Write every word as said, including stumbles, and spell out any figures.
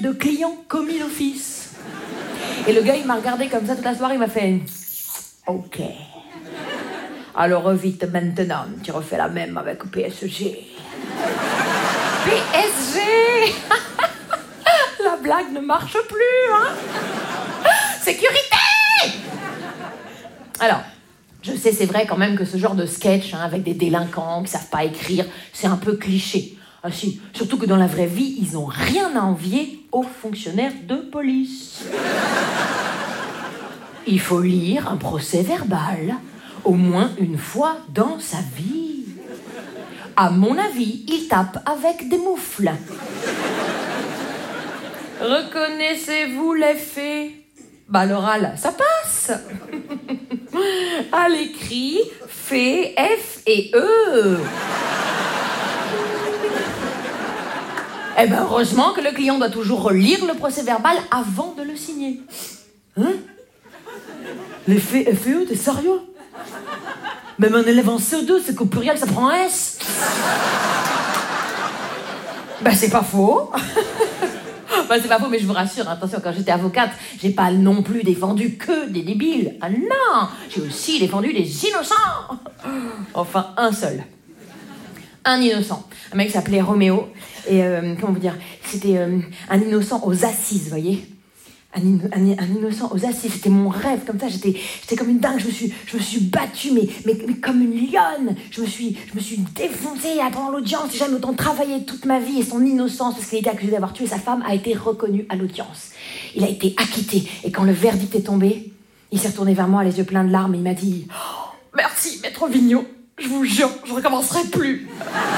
de client commis d'office. Et le gars, il m'a regardé comme ça toute la soirée, il m'a fait « Ok. Alors vite maintenant, tu refais la même avec P S G. » P S G. La blague ne marche plus, hein. Sécurité. Alors, je sais, c'est vrai quand même que ce genre de sketch, hein, avec des délinquants qui savent pas écrire, c'est un peu cliché. Ah si, surtout que dans la vraie vie, ils ont rien à envier aux fonctionnaires de police. Il faut lire un procès verbal au moins une fois dans sa vie. À mon avis, il tape avec des moufles. Reconnaissez-vous les faits? Bah l'oral, ça passe. À l'écrit, fait F et E. Eh ben heureusement que le client doit toujours relire le procès-verbal avant de le signer. Hein? Les faits F et E, t'es sérieux? Même un élève en C E deux, c'est qu'au pluriel, ça prend un S. Ben c'est pas faux. Ben, c'est pas faux, mais je vous rassure, attention, quand j'étais avocate, j'ai pas non plus défendu que des débiles. Ah non, j'ai aussi défendu des innocents. Enfin, un seul. Un innocent. Un mec s'appelait Roméo. Et, euh, comment vous dire, c'était euh, un innocent aux assises, vous voyez. Un, in- un, un innocent aux assises, c'était mon rêve, comme ça, j'étais, j'étais comme une dingue, je me suis, je me suis battue, mais, mais, mais comme une lionne, je me suis, je me suis défoncée pendant l'audience, j'ai jamais autant travaillé toute ma vie, et son innocence, parce qu'il était accusé d'avoir tué sa femme, a été reconnue à l'audience. Il a été acquitté, et quand le verdict est tombé, il s'est retourné vers moi, les yeux pleins de larmes, et il m'a dit oh, « Merci, maître Vigneault, je vous jure, je recommencerai plus !»